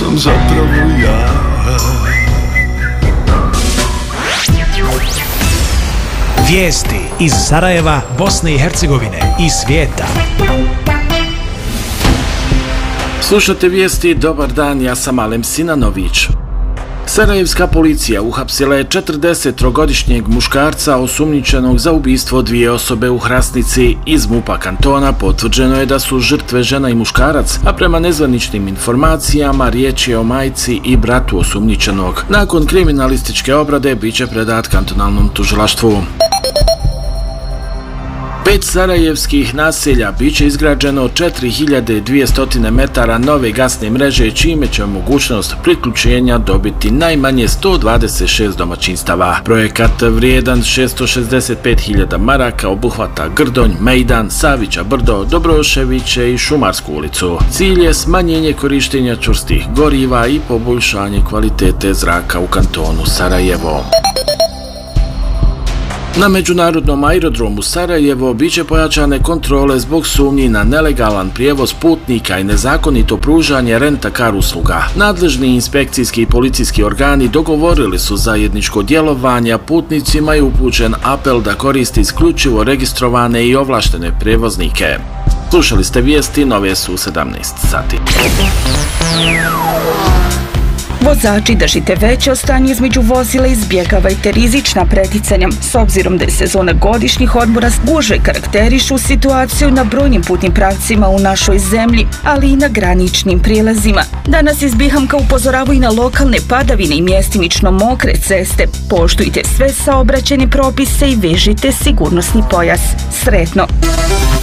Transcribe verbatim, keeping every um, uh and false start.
sam zapravo ja. Vijesti iz Sarajeva, Bosne i Hercegovine i svijeta. Slušate vijesti, dobar dan, ja sam Alem Sinanović. Sarajevska policija uhapsila je četrdesettrogodišnjeg muškarca osumnjičenog za ubistvo dvije osobe u Hrasnici. Iz MUP-a kantona potvrđeno je da su žrtve žena i muškarac, a prema nezvaničnim informacijama riječ je o majci i bratu osumnjičenog. Nakon kriminalističke obrade bit će predat kantonalnom tužilaštvu. Pet sarajevskih naselja bit će izgrađeno četiri hiljade dvjesto metara nove gasne mreže, čime će mogućnost priključenja dobiti najmanje sto dvadeset šest domaćinstava. Projekat vrijedan šesto šezdeset pet hiljada maraka obuhvata Grdonj, Mejdan, Savića brdo, Dobroševiće i Šumarsku ulicu. Cilj je smanjenje korištenja čvrstih goriva i poboljšanje kvalitete zraka u kantonu Sarajevo. Na međunarodnom aerodromu Sarajevo bit će pojačane kontrole zbog sumnji na nelegalan prijevoz putnika i nezakonito pružanje rent-a-car usluga. Nadležni inspekcijski i policijski organi dogovorili su zajedničko djelovanje, a putnicima je upućen apel da koriste isključivo registrovane i ovlaštene prijevoznike. Slušali ste vijesti, nove su u sedamnaest sati. Vozači, držite veće o stanju između vozila, izbjegavajte rizična preticanja. S obzirom da je sezona godišnjih odmora, gužve karakterišu situaciju na brojnim putnim pravcima u našoj zemlji, ali i na graničnim prijelazima. Danas iz Bihamka upozoravaju na lokalne padavine i mjestimično mokre ceste. Poštujte sve saobraćajne propise i vežite sigurnosni pojas. Sretno!